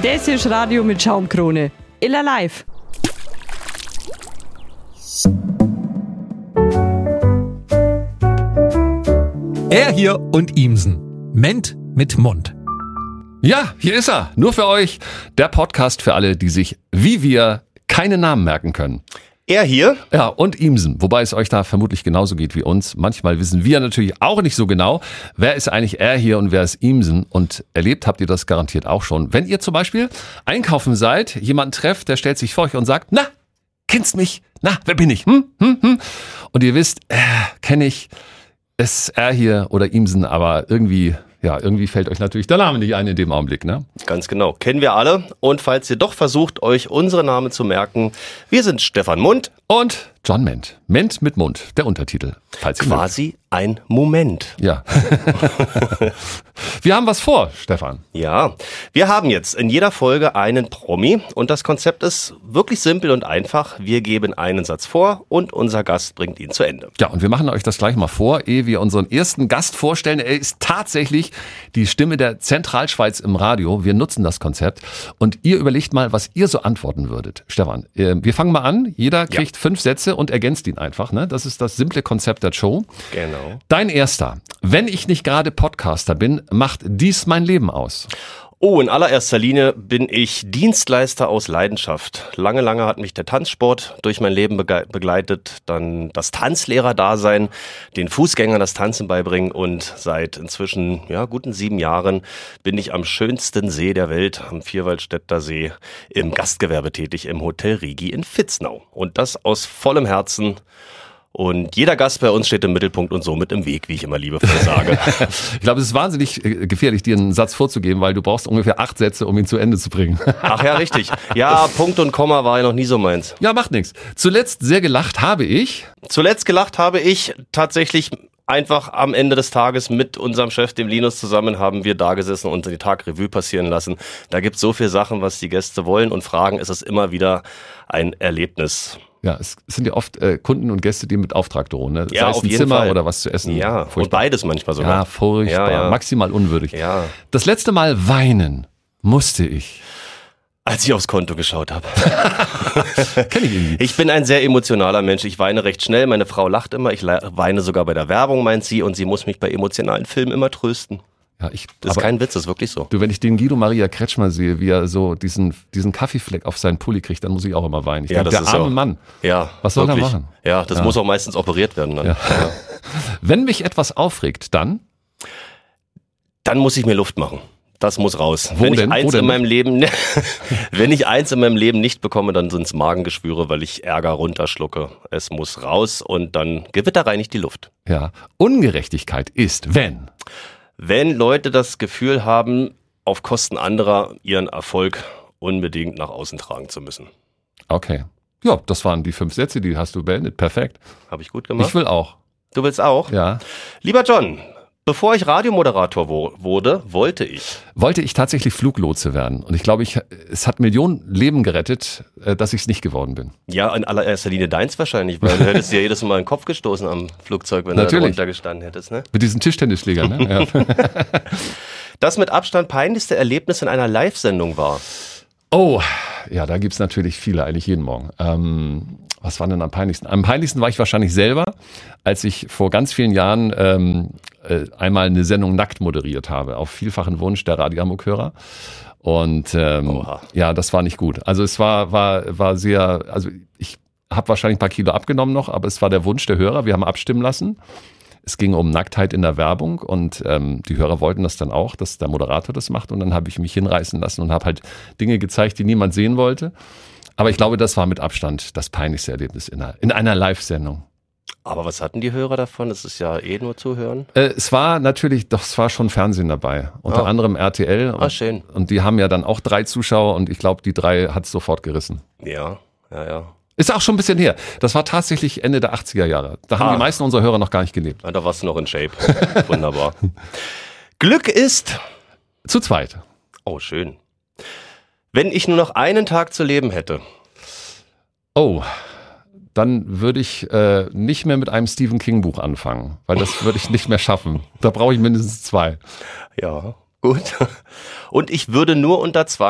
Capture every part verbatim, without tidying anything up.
Das ist Radio mit Schaumkrone. Illa live. Er hier und Ihmsen. Ment mit Mund. Ja, hier ist er. Nur für euch. Der Podcast für alle, die sich, wie wir, keine Namen merken können. Er hier? Ja, und Ihmsen. Wobei es euch da vermutlich genauso geht wie uns. Manchmal wissen wir natürlich auch nicht so genau, wer ist eigentlich er hier und wer ist Ihmsen. Und erlebt habt ihr das garantiert auch schon. Wenn ihr zum Beispiel einkaufen seid, jemanden trefft, der stellt sich vor euch und sagt, na, kennst mich? Na, wer bin ich? Hm? Hm? Hm? Und ihr wisst, äh, kenne ich, ist er hier oder Ihmsen, aber irgendwie... Ja, irgendwie fällt euch natürlich der Name nicht ein in dem Augenblick, ne? Ganz genau. Kennen wir alle. Und falls ihr doch versucht, euch unsere Namen zu merken, wir sind Stefan Mund und John Ment. Ment mit Mund, der Untertitel. Falls ihr Quasi mögt. Ein Moment. Ja. Wir haben was vor, Stefan. Ja, wir haben jetzt in jeder Folge einen Promi und das Konzept ist wirklich simpel und einfach. Wir geben einen Satz vor und unser Gast bringt ihn zu Ende. Ja, und wir machen euch das gleich mal vor, ehe wir unseren ersten Gast vorstellen. Er ist tatsächlich die Stimme der Zentralschweiz im Radio. Wir nutzen das Konzept und ihr überlegt mal, was ihr so antworten würdet. Stefan, wir fangen mal an. Jeder kriegt ja. fünf Sätze und ergänzt ihn einfach. Ne? Das ist das simple Konzept der Show. Genau. Dein erster. Wenn ich nicht gerade Podcaster bin, macht dies mein Leben aus. Oh, in allererster Linie bin ich Dienstleister aus Leidenschaft. Lange, lange hat mich der Tanzsport durch mein Leben begleitet. Dann das Tanzlehrer-Dasein, den Fußgängern das Tanzen beibringen. Und seit inzwischen ja, guten sieben Jahren bin ich am schönsten See der Welt, am Vierwaldstätter See, im Gastgewerbe tätig, im Hotel Rigi in Vitznau. Und das aus vollem Herzen. Und jeder Gast bei uns steht im Mittelpunkt und somit im Weg, wie ich immer liebevoll sage. Ich glaube, es ist wahnsinnig gefährlich, dir einen Satz vorzugeben, weil du brauchst ungefähr acht Sätze, um ihn zu Ende zu bringen. Ach ja, richtig. Ja, Punkt und Komma war ja noch nie so meins. Ja, macht nichts. Zuletzt sehr gelacht habe ich. Zuletzt gelacht habe ich tatsächlich einfach am Ende des Tages mit unserem Chef, dem Linus, zusammen haben wir da gesessen und den Tag Revue passieren lassen. Da gibt es so viele Sachen, was die Gäste wollen und fragen, ist es immer wieder ein Erlebnis. Ja, es sind ja oft äh, Kunden und Gäste, die mit Auftrag drohen. Ne? Ja, Sei es auf ein jeden Zimmer Fall. Oder was zu essen. Ja, furchtbar. Und beides manchmal sogar. Ja, furchtbar. Ja, ja. Maximal unwürdig. Ja. Das letzte Mal weinen musste ich. Als ich aufs Konto geschaut habe. Kenn ich irgendwie. Ich bin ein sehr emotionaler Mensch. Ich weine recht schnell. Meine Frau lacht immer. Ich weine sogar bei der Werbung, meint sie. Und sie muss mich bei emotionalen Filmen immer trösten. Ja, ich, das ist kein Witz, das ist wirklich so. Du, wenn ich den Guido Maria Kretschmer sehe, wie er so diesen, diesen Kaffeefleck auf seinen Pulli kriegt, dann muss ich auch immer weinen. Ich ja, denke, das der ist arme auch, Mann. Ja, was soll wirklich. er machen? Ja, das ja. muss auch meistens operiert werden dann. Ja. Ja. Wenn mich etwas aufregt, dann? Dann muss ich mir Luft machen. Das muss raus. Wo wenn denn? ich eins Wo denn? in meinem Leben, wenn ich eins in meinem Leben nicht bekomme, dann sind es Magengeschwüre, weil ich Ärger runterschlucke. Es muss raus und dann gewitterreinigt die Luft. Ja. Ungerechtigkeit ist, wenn? Wenn Leute das Gefühl haben, auf Kosten anderer ihren Erfolg unbedingt nach außen tragen zu müssen. Okay. Ja, das waren die fünf Sätze, die hast du beendet. Perfekt. Habe ich gut gemacht? Ich will auch. Du willst auch? Ja. Lieber John, bevor ich Radiomoderator wo- wurde, wollte ich. Wollte ich tatsächlich Fluglotse werden. Und ich glaube, ich, es hat Millionen Leben gerettet, dass ich es nicht geworden bin. Ja, in allererster Linie deins wahrscheinlich, weil du hättest dir jedes Mal den Kopf gestoßen am Flugzeug, wenn Natürlich. du da runter gestanden hättest. Ne? Mit diesen Tischtennisschlägern, ne? Ja. Das mit Abstand peinlichste Erlebnis in einer Live-Sendung war. Oh, ja, da gibt's natürlich viele, eigentlich jeden Morgen. Ähm, was war denn am peinlichsten? Am peinlichsten war ich wahrscheinlich selber, als ich vor ganz vielen Jahren ähm, äh, einmal eine Sendung nackt moderiert habe, auf vielfachen Wunsch der Radio Hamburg-Hörer. Und ähm, ja, das war nicht gut. Also es war war war sehr, also ich habe wahrscheinlich ein paar Kilo abgenommen noch, aber es war der Wunsch der Hörer. Wir haben abstimmen lassen. Es ging um Nacktheit in der Werbung und ähm, die Hörer wollten das dann auch, dass der Moderator das macht. Und dann habe ich mich hinreißen lassen und habe halt Dinge gezeigt, die niemand sehen wollte. Aber ich glaube, das war mit Abstand das peinlichste Erlebnis in einer, in einer Live-Sendung. Aber was hatten die Hörer davon? Das ist ja eh nur zuhören. Äh, es war natürlich, doch, es war schon Fernsehen dabei. Unter ah. anderem R T L. Und, ah, schön. Und die haben ja dann auch drei Zuschauer und ich glaube, die drei hat es sofort gerissen. Ja, ja, ja. Ist auch schon ein bisschen her. Das war tatsächlich Ende der achtziger Jahre. Da haben ah. die meisten unserer Hörer noch gar nicht gelebt. Ja, da warst du noch in Shape. Wunderbar. Glück ist... Zu zweit. Oh, schön. Wenn ich nur noch einen Tag zu leben hätte. Oh, dann würde ich äh, nicht mehr mit einem Stephen King Buch anfangen, weil das würde ich nicht mehr schaffen. Da brauche ich mindestens zwei. Ja, gut. Und ich würde nur unter Zwang...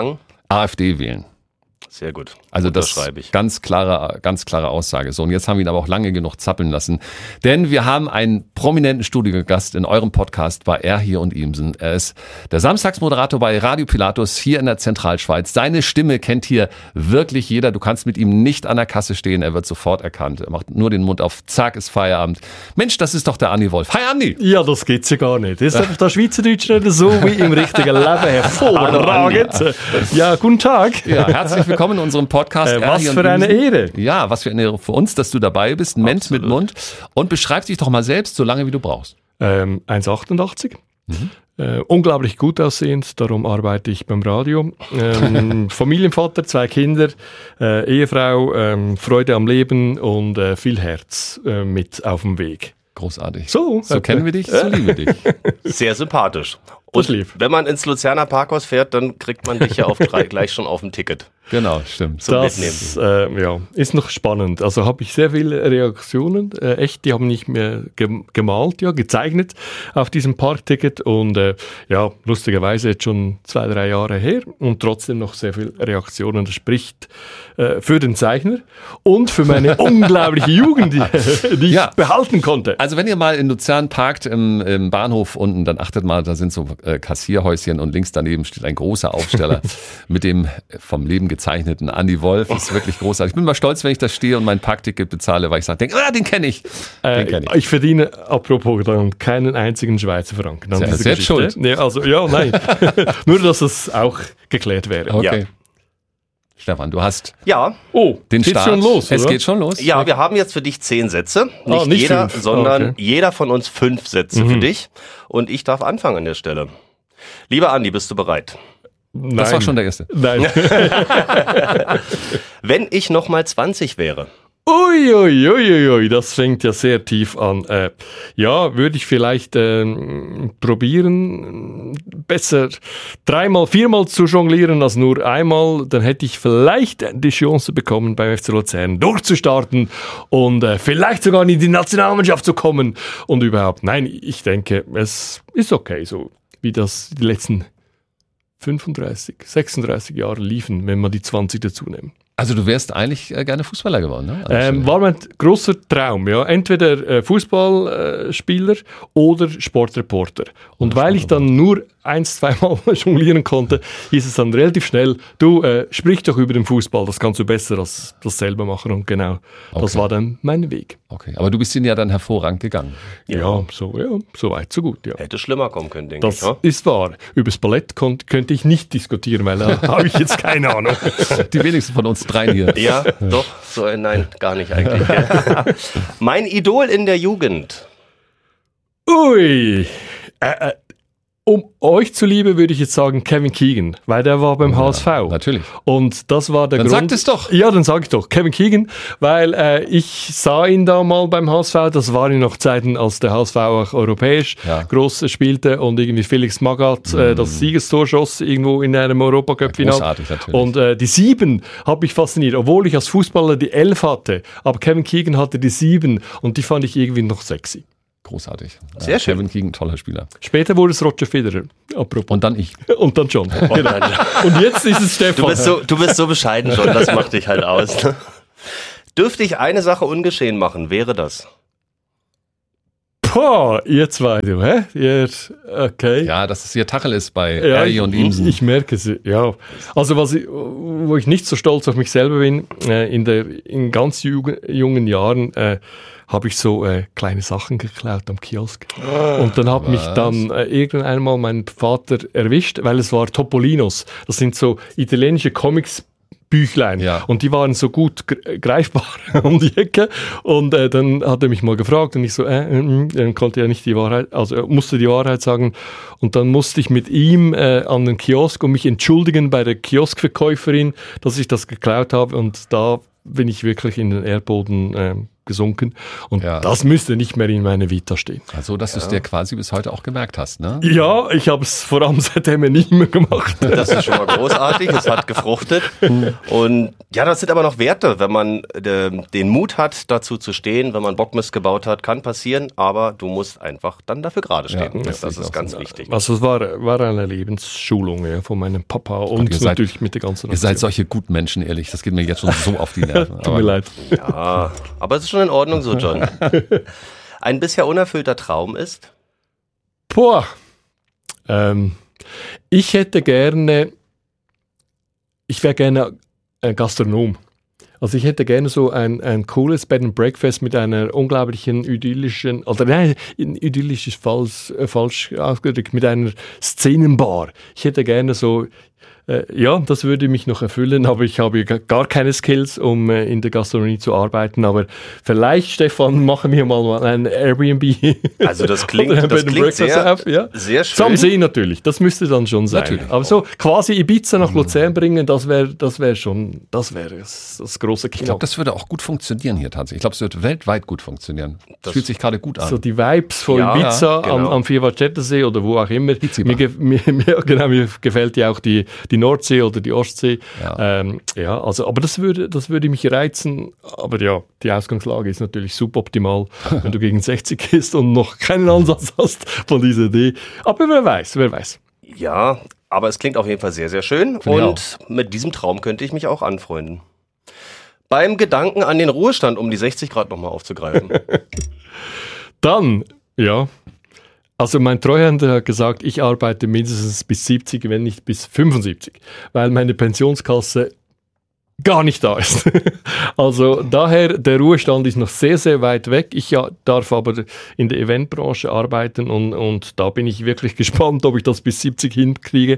AfD wählen. Sehr gut. Also das ich. ganz klare, ganz klare Aussage. So, und jetzt haben wir ihn aber auch lange genug zappeln lassen. Denn wir haben einen prominenten Studiogast in eurem Podcast bei Er hier und Ihmsen. Er ist der Samstagsmoderator bei Radio Pilatus hier in der Zentralschweiz. Seine Stimme kennt hier wirklich jeder. Du kannst mit ihm nicht an der Kasse stehen. Er wird sofort erkannt. Er macht nur den Mund auf. Zack, ist Feierabend. Mensch, das ist doch der Andi Wolf. Hi, Andi! Ja, das geht's ja gar nicht. Das ist einfach der Schweizerdeutsch nicht so wie im richtigen Leben. Hervorragend. Ja, guten Tag. Ja, herzlich willkommen in unserem Podcast. Äh, was für eine Ehre. Ja, was für eine Ehre für uns, dass du dabei bist. Ment mit Mund. Und beschreib dich doch mal selbst, so lange wie du brauchst. Ähm, eins Komma achtundachtzig. Mhm. Äh, unglaublich gut aussehend, darum arbeite ich beim Radio. Ähm, Familienvater, zwei Kinder, äh, Ehefrau, ähm, Freude am Leben und äh, viel Herz äh, mit auf dem Weg. Großartig. So, so kennen wir dich, so lieben wir dich. Sehr sympathisch. Und wenn man ins Luzerner Parkhaus fährt, dann kriegt man dich ja auf drei, gleich schon auf dem Ticket. Genau, stimmt. Zum das äh, ja, ist noch spannend. Also habe ich sehr viele Reaktionen. Äh, echt, die haben nicht mehr gem- gemalt, ja, gezeichnet auf diesem Parkticket. Und äh, ja, lustigerweise jetzt schon zwei, drei Jahre her und trotzdem noch sehr viele Reaktionen. Das spricht äh, für den Zeichner und für meine unglaubliche Jugend, die, die ich ja. behalten konnte. Also wenn ihr mal in Luzern parkt, im, im Bahnhof unten, dann achtet mal, da sind so äh, Kassierhäuschen und links daneben steht ein großer Aufsteller mit dem vom Leben gezeichneten Andi Wolf. Das ist wirklich großartig. Ich bin mal stolz, wenn ich das stehe und mein Parkticket bezahle, weil ich sage, ah, den kenne ich. Den äh, kenn ich. Ich verdiene, apropos, dann keinen einzigen Schweizer Franken. Sehr, selbst schuld. Ja, also, ja, nein. Nur, dass es auch geklärt wäre. Okay. Ja. Stefan, du hast ja. oh, den geht's Start. Schon los, es oder? geht schon los. Ja, wir haben jetzt für dich zehn Sätze. Nicht, oh, nicht jeder, fünf. sondern okay. jeder von uns fünf Sätze mhm. für dich. Und ich darf anfangen an der Stelle. Lieber Andi, bist du bereit? Nein. Das war schon der erste. Nein. Wenn ich noch mal zwanzig wäre. Uiuiuiui, ui, ui, das fängt ja sehr tief an. Äh, ja, würde ich vielleicht äh, probieren, besser dreimal, viermal zu jonglieren als nur einmal. Dann hätte ich vielleicht die Chance bekommen, beim F C Luzern durchzustarten und äh, vielleicht sogar in die Nationalmannschaft zu kommen. Und überhaupt, nein, ich denke, es ist okay, so wie das die letzten fünfunddreißig, sechsunddreißig Jahre liefen, wenn man die zwanzig dazu nehmen. Also du wärst eigentlich äh, gerne Fußballer geworden, ne? Ähm, war mein großer Traum, ja. Entweder äh, Fußballspieler äh, oder Sportreporter. Und oder weil ich dann nur eins, zweimal jonglieren konnte, hieß es dann relativ schnell, du, äh, sprich doch über den Fußball, das kannst du besser als das selber machen. Und genau, okay. Das war dann mein Weg. Okay, aber du bist ihn ja dann hervorragend gegangen. Ja, ja so, ja, so weit, so gut, ja. Hätte schlimmer kommen können, denke das ich. Das ist wahr. Übers Ballett kon- könnte ich nicht diskutieren, weil da habe ich jetzt keine Ahnung. Die wenigsten von uns dreien hier. Ja, doch. So, äh, nein, gar nicht eigentlich. Mein Idol in der Jugend. Ui. Äh, äh, um euch zuliebe würde ich jetzt sagen Kevin Keegan, weil der war beim ja, H S V. Natürlich. Und das war der dann Grund. Dann sag es doch. Ja, dann sag ich doch. Kevin Keegan, weil äh, ich sah ihn da mal beim H S V. Das waren noch Zeiten, als der H S V auch europäisch ja. groß spielte und irgendwie Felix Magath mm. äh, das Siegestor schoss irgendwo in einem Europacup-Final. Ja, großartig, natürlich. Und äh, die sieben hat mich fasziniert, obwohl ich als Fußballer die elf hatte. Aber Kevin Keegan hatte die sieben und die fand ich irgendwie noch sexy. Großartig. Sehr ja, schön. Kevin Keegan, toller Spieler. Später wurde es Roger Federer. Apropos. Und dann ich. Und dann John. Genau. Und jetzt ist es Stefan. Du bist so, du bist so bescheiden schon, das macht dich halt aus. Ne? Dürfte ich eine Sache ungeschehen machen, wäre das? Boah, ihr zwei, du, hä? Ihr, okay. Ja, das ist hier Tacheles bei ja, Erji und Imsen. Ich, ich merke es, ja. Also, was ich, wo ich nicht so stolz auf mich selber bin, äh, in, der, in ganz jungen, jungen Jahren äh, habe ich so äh, kleine Sachen geklaut am Kiosk. Und dann hat was? mich dann äh, irgendwann mal mein Vater erwischt, weil es war Topolinos. Das sind so italienische Comics, Büchlein. Ja. Und die waren so gut greifbar um die Ecke. Und äh, dann hat er mich mal gefragt und ich so, äh, äh, dann konnte er nicht die Wahrheit, also er musste die Wahrheit sagen. Und dann musste ich mit ihm äh, an den Kiosk und mich entschuldigen bei der Kioskverkäuferin, dass ich das geklaut habe. Und da bin ich wirklich in den Erdboden äh, gesunken. Und Ja. das müsste nicht mehr in meiner Vita stehen. Also, dass du es dir quasi bis heute auch gemerkt hast, ne? Ja, ich habe es vor allem seitdem nicht mehr gemacht. Das ist schon mal großartig, es hat gefruchtet. Und ja, das sind aber noch Werte, wenn man äh, den Mut hat, dazu zu stehen, wenn man Bockmist gebaut hat, kann passieren, aber du musst einfach dann dafür gerade stehen. Ja, das das das ist ist auch ganz so. wichtig. Also es war, war eine Lebensschulung ja, von meinem Papa und ihr seid- natürlich mit der ganzen Ihr seid solche guten Menschen, ehrlich. Das geht mir jetzt schon so auf die Nerven. Tut mir leid. Ja, aber es ist schon in Ordnung so, John. Ein bisher unerfüllter Traum ist? Boah. Ähm, ich hätte gerne, ich wäre gerne ein Gastronom. Also ich hätte gerne so ein, ein cooles Bed and Breakfast mit einer unglaublichen idyllischen, oder nein, idyllisch ist falsch, äh, falsch ausgedrückt, mit einer Szenenbar. Ich hätte gerne so, äh, ja, das würde mich noch erfüllen, aber ich habe ga- gar keine Skills, um äh, in der Gastronomie zu arbeiten. Aber vielleicht, Stefan, machen wir mal ein Airbnb. Also das klingt, Oder ein das Bed and klingt Breakfast sehr, auf, ja. sehr So am schön. See natürlich, das müsste dann schon sein. Natürlich. Aber so quasi Ibiza nach Luzern bringen, das wäre das wär schon, das wäre das, das große Ich Kino. glaube, das würde auch gut funktionieren hier tatsächlich. Ich glaube, es wird weltweit gut funktionieren. Das, Das- fühlt sich gerade gut an. So die Vibes von Ja, Ibiza genau. am, am Vierwaldstättersee oder wo auch immer. Ibiza. Mir, ge- mir, mir, genau, mir gefällt ja auch die, die Nordsee oder die Ostsee. Ja. Ähm, ja, also, aber das würde, das würde mich reizen. Aber ja, die Ausgangslage ist natürlich suboptimal, wenn du gegen sechzig bist und noch keinen Ansatz hast von dieser Idee. Aber wer weiß, wer weiß. Ja, aber es klingt auf jeden Fall sehr, sehr schön. Finde ich Und mit diesem Traum könnte ich mich auch anfreunden. Beim Gedanken an den Ruhestand, um die sechzig Grad nochmal aufzugreifen. Dann, ja, also mein Treuhänder hat gesagt, ich arbeite mindestens bis siebzig, wenn nicht bis fünfundsiebzig, weil meine Pensionskasse gar nicht da ist. Also daher, der Ruhestand ist noch sehr, sehr weit weg. Ich ja, darf aber in der Eventbranche arbeiten und, und da bin ich wirklich gespannt, ob ich das bis siebzig hinkriege.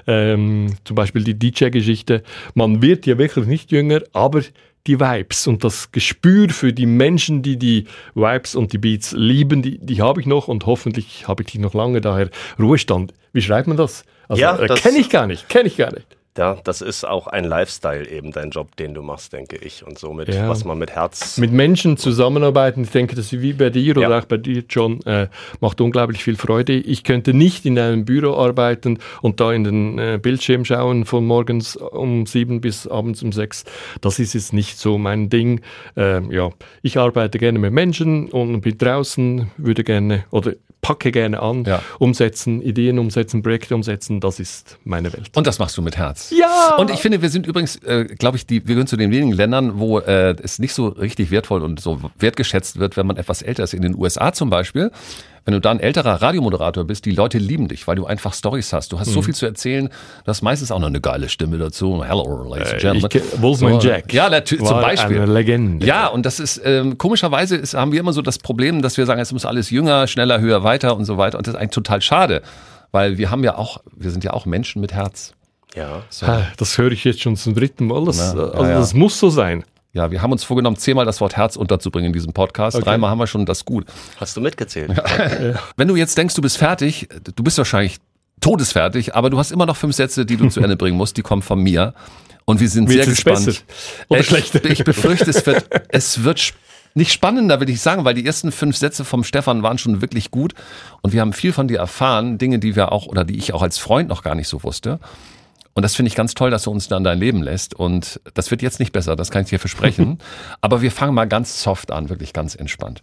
Ähm, zum Beispiel die D J-Geschichte. Man wird ja wirklich nicht jünger, aber die Vibes und das Gespür für die Menschen, die die Vibes und die Beats lieben, die, die habe ich noch und hoffentlich habe ich die noch lange. Daher Ruhestand. Wie schreibt man das? Also, Ja, äh, das- kenne ich gar nicht, kenne ich gar nicht. Ja, das ist auch ein Lifestyle eben, dein Job, den du machst, denke ich. Und somit, Ja. was man mit Herz... Mit Menschen zusammenarbeiten, ich denke, das ist wie bei dir oder Ja. auch bei dir, John, äh, macht unglaublich viel Freude. Ich könnte nicht in einem Büro arbeiten und da in den äh, Bildschirm schauen von morgens um sieben bis abends um sechs. Das ist jetzt nicht so mein Ding. Äh, ja, ich arbeite gerne mit Menschen und bin draußen, würde gerne oder packe gerne an, Ja. umsetzen, Ideen umsetzen, Projekte umsetzen. Das ist meine Welt. Und das machst du mit Herz. Ja! Und ich finde, wir sind übrigens, äh, glaube ich, die, wir gehören zu den wenigen Ländern, wo äh, es nicht so richtig wertvoll und so wertgeschätzt wird, wenn man etwas älter ist. In den U S A zum Beispiel, wenn du da ein älterer Radiomoderator bist, die Leute lieben dich, weil du einfach Storys hast. Du hast so viel zu erzählen, du hast meistens auch noch eine geile Stimme dazu. Hello, ladies and Äh, gentlemen. ich ke- Wolfman Jack. Ja, natürlich, zum war Beispiel. eine Legende. Ja, und das ist, ähm, komischerweise ist, haben wir immer so das Problem, dass wir sagen, es muss alles jünger, schneller, höher, weiter und so weiter. Und das ist eigentlich total schade, weil wir haben ja auch, wir sind ja auch Menschen mit Herz. Ja. So. Ah, das höre ich jetzt schon zum dritten Mal. Das, Ja, ja, also ja. das muss so sein. Ja, wir haben uns vorgenommen, zehnmal das Wort Herz unterzubringen in diesem Podcast. Okay. Dreimal haben wir schon das gut. Hast du mitgezählt? Wenn du jetzt denkst, du bist fertig, du bist wahrscheinlich todesfertig, aber du hast immer noch fünf Sätze, die du zu Ende bringen musst, die kommen von mir. Und wir sind Wird sehr es gespannt. besser oder ich, schlechter? Ich befürchte, es wird, es wird sp- nicht spannender, will ich sagen, weil die ersten fünf Sätze vom Stefan waren schon wirklich gut. Und wir haben viel von dir erfahren, Dinge, die wir auch, oder die ich auch als Freund noch gar nicht so wusste. Und das finde ich ganz toll, dass du uns dann dein Leben lässt. Und das wird jetzt nicht besser, das kann ich dir versprechen. Aber wir fangen mal ganz soft an, wirklich ganz entspannt.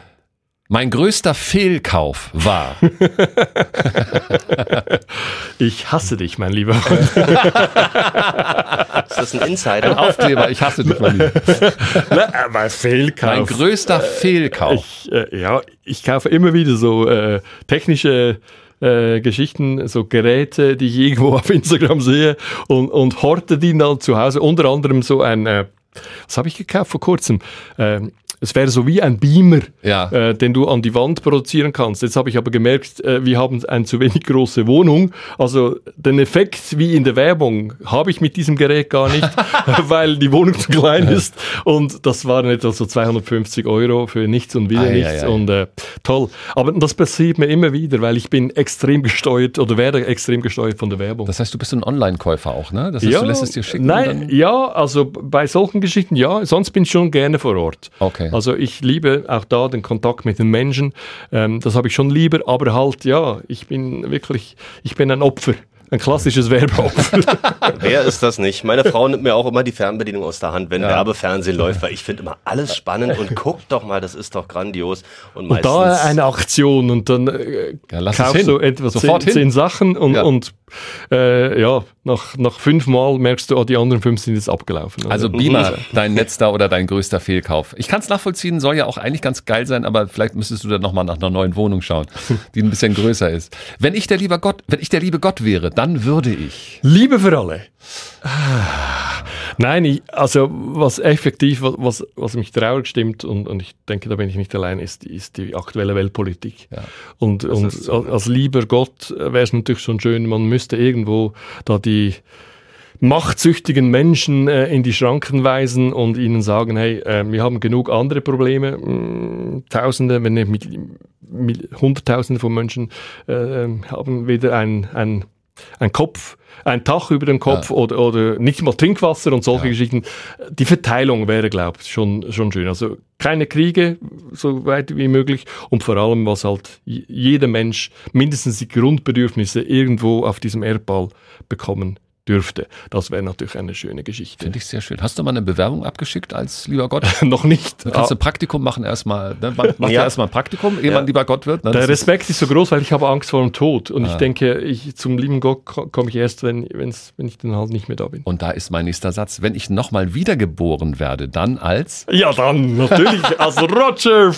Mein größter Fehlkauf war. Ich hasse dich, mein lieber Freund. Ist das ein Ein Insider? Aufkleber, ich hasse dich, mein Lieber. Aber Mein Fehlkauf. größter Fehlkauf. Ich, äh, ja, ich kaufe immer wieder so äh, technische äh, Geschichten, so Geräte, die ich irgendwo auf Instagram sehe und, und horte die dann zu Hause. Unter anderem so ein, äh, was habe ich gekauft vor kurzem? Ähm, Es wäre so wie ein Beamer, Ja. äh, den du an die Wand produzieren kannst. Jetzt habe ich aber gemerkt, äh, wir haben eine zu wenig große Wohnung. Also den Effekt wie in der Werbung habe ich mit diesem Gerät gar nicht, weil die Wohnung zu klein ist. Und das waren etwa so zweihundertfünfzig Euro für nichts und wieder Ei, nichts. ei, ei. Und äh, toll. Aber das passiert mir immer wieder, weil ich bin extrem gesteuert oder werde extrem gesteuert von der Werbung. Das heißt, du bist ein Online-Käufer auch, ne? Das heißt, du lässt es dir schicken. Nein, und dann? ja, also bei solchen Geschichten ja, sonst bin ich schon gerne vor Ort. Okay. Okay. Also ich liebe auch da den Kontakt mit den Menschen. Ähm, das habe ich schon lieber, aber halt, ja, ich bin wirklich, ich bin ein Opfer. Ein klassisches Werbeopfer. Wer ist das nicht? Meine Frau nimmt mir auch immer die Fernbedienung aus der Hand, wenn Ja. Werbefernsehen läuft, weil ich finde immer alles spannend und guck doch mal, das ist doch grandios. Und, Und meistens, da eine Aktion und dann äh, Ja, lass es kaufst hin. du etwa Sofort zehn, hin. zehn Sachen und, Ja. und äh, ja, nach, nach fünf Mal merkst du, oh, die anderen fünf sind jetzt abgelaufen. Also Beamer, dein letzter oder dein größter Fehlkauf. Ich kann es nachvollziehen, soll ja auch eigentlich ganz geil sein, aber vielleicht müsstest du dann nochmal nach einer neuen Wohnung schauen, die ein bisschen größer ist. Wenn ich der liebe Gott, wenn ich der liebe Gott wäre, dann würde ich. Liebe für alle. Ah. Nein, ich, also was effektiv, was, was mich traurig stimmt, und, und ich denke, da bin ich nicht allein, ist, ist die aktuelle Weltpolitik. Ja, und und ist so. als lieber Gott wäre es natürlich schon schön, man müsste irgendwo da die machtsüchtigen Menschen äh, in die Schranken weisen und ihnen sagen, hey, äh, wir haben genug andere Probleme, mh, Tausende, wenn nicht mit, mit Hunderttausende von Menschen äh, haben weder ein, ein, ein Kopf, ein Dach über dem Kopf Ja. oder, oder nicht mal Trinkwasser und solche Ja. Geschichten. Die Verteilung wäre, glaube ich, schon, schon schön. Also keine Kriege, so weit wie möglich, und vor allem, was halt j- jeder Mensch mindestens die Grundbedürfnisse irgendwo auf diesem Erdball bekommen dürfte. Das wäre natürlich eine schöne Geschichte. Finde ich sehr schön. Hast du mal eine Bewerbung abgeschickt als lieber Gott? Noch nicht. Du kannst ein Praktikum machen erstmal. Ne? Man macht ja, Ja. erstmal ein Praktikum, ehe Ja. man lieber Gott wird. Ne? Der Das ist- Respekt ist so groß, weil ich habe Angst vor dem Tod. Und ich Ah. denke, ich, zum lieben Gott ko- komme ich erst, wenn, wenn's, wenn ich dann halt nicht mehr da bin. Und da ist mein nächster Satz. Wenn ich nochmal wiedergeboren werde, dann als... Ja, dann natürlich als Roger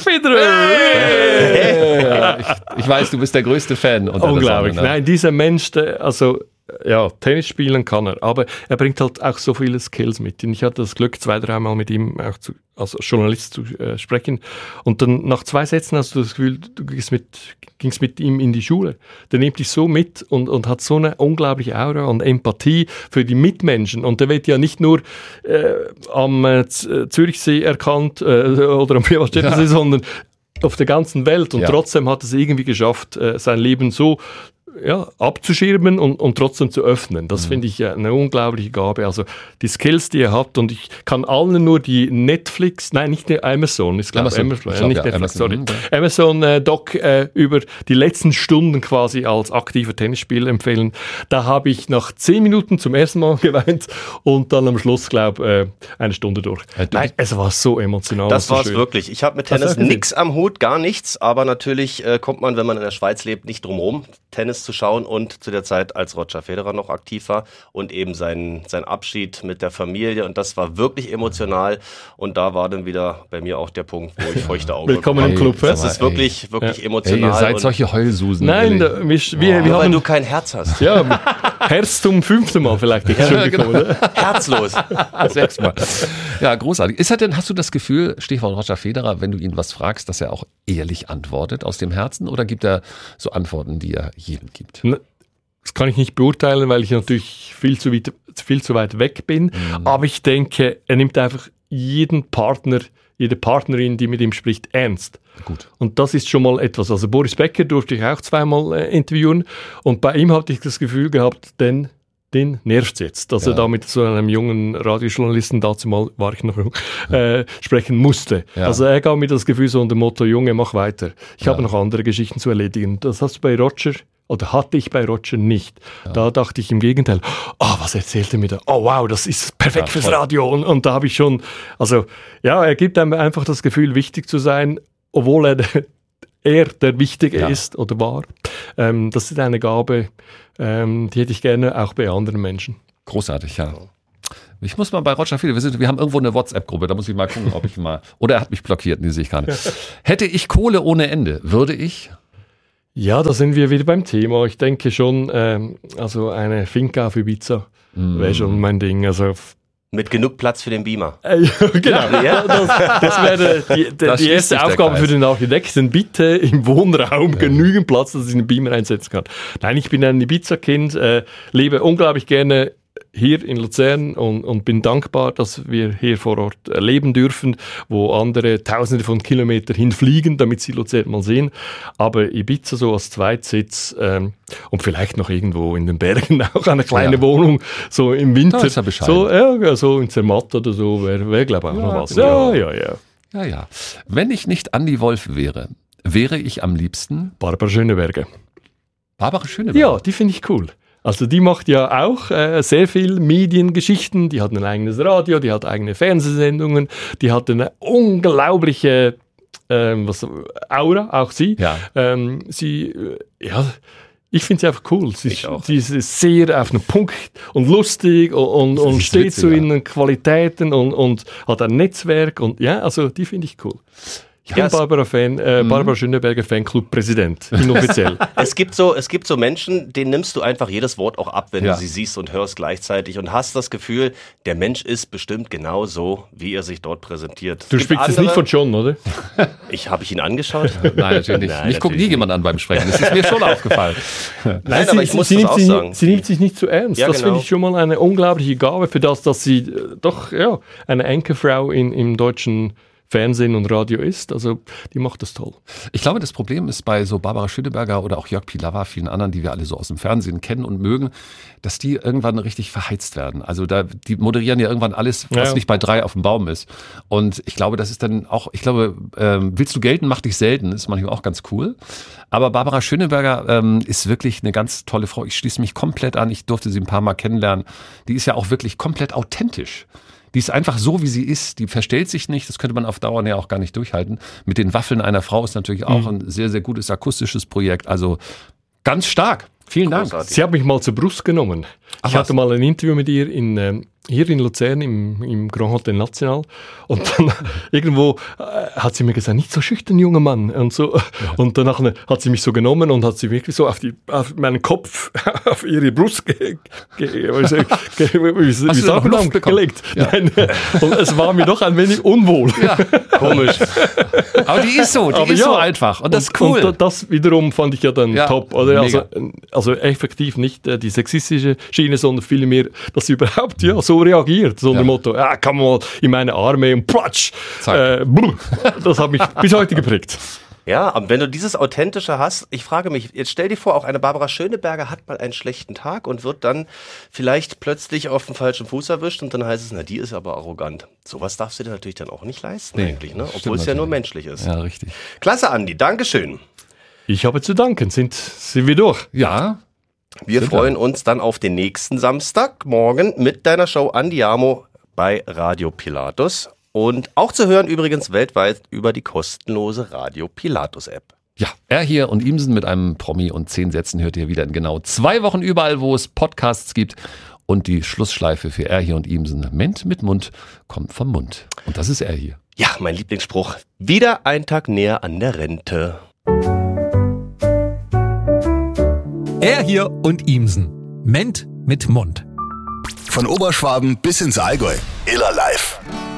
Federer. Ja, ich, ich weiß, du bist der größte Fan. unter der Unglaublich. Sonne, ne? Nein, dieser Mensch, der, also ja, Tennis spielen kann er, aber er bringt halt auch so viele Skills mit. Und ich hatte das Glück, zwei, dreimal mit ihm auch zu, als Journalist zu äh, sprechen. Und dann nach zwei Sätzen hast du das Gefühl, du gingst mit, gingst mit ihm in die Schule. Der nimmt dich so mit und, und hat so eine unglaubliche Aura und Empathie für die Mitmenschen. Und der wird ja nicht nur äh, am äh, Z- Zürichsee erkannt äh, oder am Privatstädtensee, Ja. sondern auf der ganzen Welt. Und Ja. trotzdem hat es irgendwie geschafft, äh, sein Leben so ja, abzuschirmen und, und trotzdem zu öffnen. Das finde ich äh, eine unglaubliche Gabe. Also die Skills, die er hat, und ich kann allen nur die Netflix, nein, nicht die Amazon, ich glaube Amazon. Amazon, Ich äh, glaub, nicht ja, Netflix, Amazon, sorry. mhm. Amazon äh, Doc äh, über die letzten Stunden quasi als aktiver Tennisspieler empfehlen. Da habe ich nach zehn Minuten zum ersten Mal geweint und dann am Schluss, glaube ich, äh, eine Stunde durch. Äh, du Nein, bist- es war so emotional. Das so war es schön. wirklich. Ich habe mit Hast du Tennis auch gesehen? nichts am Hut, gar nichts, aber natürlich äh, kommt man, wenn man in der Schweiz lebt, nicht drum rum, Tennis zu schauen, und zu der Zeit, als Roger Federer noch aktiv war, und eben sein, sein Abschied mit der Familie, und das war wirklich emotional, und da war dann wieder bei mir auch der Punkt, wo ich feuchte Augen Willkommen im bekommen Club. habe. Das Ey, ist wirklich, wirklich Ey, emotional. ihr seid und solche Heulsusen. Nein, ehrlich. da, wir, wir, wir nur weil haben du kein Herz hast. ja, Herz zum fünften Mal vielleicht. Ich schon genau. bekommen, oder? Herzlos. Sechsmal. Ja, großartig. Ist er denn, hast du das Gefühl, Stichwort Roger Federer, wenn du ihn was fragst, dass er auch ehrlich antwortet aus dem Herzen, oder gibt er so Antworten, die er jedem gibt? Das kann ich nicht beurteilen, weil ich natürlich viel zu weit, viel zu weit weg bin. Mhm. Aber ich denke, er nimmt einfach jeden Partner, jede Partnerin, die mit ihm spricht, ernst. Gut. Und das ist schon mal etwas. Also Boris Becker durfte ich auch zweimal äh, interviewen. Und bei ihm hatte ich das Gefühl gehabt, denn den nervt jetzt, dass Ja. er da mit so einem jungen Radiojournalisten, dazu mal war ich noch jung, äh, sprechen musste. Ja. Also er gab mir das Gefühl so unter dem Motto, Junge, mach weiter. Ich Ja. habe noch andere Geschichten zu erledigen. Das hast du bei Roger, oder hatte ich bei Roger nicht. Da dachte ich im Gegenteil, oh, was erzählt er mir da? Oh wow, das ist perfekt Ja, fürs toll. Radio. Und, und da habe ich schon, also ja, er gibt einem einfach das Gefühl, wichtig zu sein, obwohl er der, er der Wichtige Ja. ist oder war. Ähm, das ist eine Gabe, ähm, die hätte ich gerne auch bei anderen Menschen. Großartig, ja. Ich muss mal bei Roger Federer, wir, sind, wir haben irgendwo eine WhatsApp-Gruppe, da muss ich mal gucken, ob ich mal, oder er hat mich blockiert, die sehe ich gar nicht. Hätte ich Kohle ohne Ende, würde ich? Ja, da sind wir wieder beim Thema. Ich denke schon, ähm, also eine Finca auf Ibiza wäre schon mein Ding. Also Mit genug Platz für den Beamer. Äh, ja, genau, Ja. das, das wäre die, die, Da die schließt erste sich der Aufgabe Kreis. für den Architekten. Bitte im Wohnraum genügend Platz, dass ich einen Beamer einsetzen kann. Nein, ich bin ein Ibiza-Kind, äh, lebe unglaublich gerne hier in Luzern und, und bin dankbar, dass wir hier vor Ort äh, leben dürfen, wo andere Tausende von Kilometern hinfliegen, damit sie Luzern mal sehen. Aber Ibiza so als Zweitsitz ähm, und vielleicht noch irgendwo in den Bergen auch eine kleine Ja. Wohnung, so im Winter. Da ist er bescheiden. so, ja, ja, so in Zermatt oder so, wäre wär, glaube ich, auch noch was. Ja, ja, ja. Ja, ja. Wenn ich nicht Andi Wolf wäre, wäre ich am liebsten Barbara Schöneberger. Barbara Schöneberger. Ja, die finde ich cool. Also die macht ja auch äh, sehr viel Mediengeschichten. Die hat ein eigenes Radio, die hat eigene Fernsehsendungen, die hat eine unglaubliche ähm, was, Aura, auch sie. Ja. Ähm, sie, äh, ja, ich finde sie einfach cool. Sie, Ich auch. sie ist sehr auf den Punkt und lustig und, und, und ist steht witzig, zu ja. ihren Qualitäten und, und hat ein Netzwerk. Und ja, also die finde ich cool. Ich bin Ja, es- Barbara, Fan, äh, Barbara Schöneberger Fanclub-Präsident, inoffiziell. Es gibt so, es gibt so Menschen, denen nimmst du einfach jedes Wort auch ab, wenn Ja. du sie siehst und hörst gleichzeitig und hast das Gefühl, der Mensch ist bestimmt genau so, wie er sich dort präsentiert. Es Du gibt sprichst jetzt andere- nicht von John, oder? Ich habe ich ihn angeschaut. Nein, natürlich nicht. Nein, ich gucke nie natürlich jemand an beim Sprechen. Das ist mir schon aufgefallen. Nein, aber ich muss sie, das nimmt auch sich, sagen. sie nimmt sich nicht zu ernst. Ja, das genau. finde ich schon mal eine unglaubliche Gabe für das, dass sie äh, doch ja, eine Enkelfrau in, im deutschen Fernsehen und Radio ist. Also die macht das toll. Ich glaube, das Problem ist bei so Barbara Schöneberger oder auch Jörg Pilawa, vielen anderen, die wir alle so aus dem Fernsehen kennen und mögen, dass die irgendwann richtig verheizt werden. Also da, die moderieren ja irgendwann alles, was Ja. nicht bei drei auf dem Baum ist. Und ich glaube, das ist dann auch, ich glaube, ähm, willst du gelten, mach dich selten, ist manchmal auch ganz cool. Aber Barbara Schöneberger ähm, ist wirklich eine ganz tolle Frau. Ich schließe mich komplett an. Ich durfte sie ein paar Mal kennenlernen. Die ist ja auch wirklich komplett authentisch. Die ist einfach so, wie sie ist. Die verstellt sich nicht. Das könnte man auf Dauer ja auch gar nicht durchhalten. Mit den Waffeln einer Frau ist natürlich auch ein sehr, sehr gutes akustisches Projekt. Also ganz stark. Vielen Dank. Großartig. Sie hat mich mal zur Brust genommen. Ach, ich was? hatte mal ein Interview mit ihr in, ähm, hier in Luzern im, im Grand Hotel National und dann irgendwo äh, hat sie mir gesagt, nicht so schüchtern, junger Mann. Und, so. Und danach hat sie mich so genommen und hat sie wirklich so auf, die, auf meinen Kopf, auf ihre Brust ge, ge, wie, soll ich- ge, wie, wie Hast du sagt noch man, Luft bekommen? gelegt. Ja. Nein, und es war mir doch ein wenig unwohl. Ja, Komisch. aber die ist so. Die Aber ist ja. so einfach. Und das ist cool. Und das wiederum fand ich ja dann Ja, top. Oder? Also, mega. also effektiv nicht äh, die sexistische Schiene, sondern vielmehr, dass sie überhaupt ja, so reagiert. So unter Ja. dem Motto, ja, komm mal in meine Arme und platsch. Zack. Äh, blum. Das hat mich bis heute geprägt. Ja, aber wenn du dieses Authentische hast, ich frage mich, jetzt stell dir vor, auch eine Barbara Schöneberger hat mal einen schlechten Tag und wird dann vielleicht plötzlich auf dem falschen Fuß erwischt und dann heißt es, na, die ist aber arrogant. Sowas darfst du dir natürlich dann auch nicht leisten, Nee, eigentlich, ne? stimmt Obwohl es ja nur natürlich. menschlich ist. Ja, richtig. Klasse, Andi, Dankeschön. Ich habe zu danken. Sind, sind wir durch? Ja, Wir Sind freuen uns dann auf den nächsten Samstag morgen mit deiner Show Andiamo bei Radio Pilatus. Und auch zu hören übrigens weltweit über die kostenlose Radio Pilatus App. ja. Er hier und Imsen mit einem Promi und zehn Sätzen hört ihr wieder in genau zwei Wochen überall, wo es Podcasts gibt. Und die Schlussschleife für Er hier und Imsen, Ment mit Mund, kommt vom Mund. Und das ist Er hier. Ja, mein Lieblingsspruch. Wieder ein Tag näher an der Rente. Er hier und Imsen. Ment mit Mund. Von Oberschwaben bis ins Allgäu. Iller live.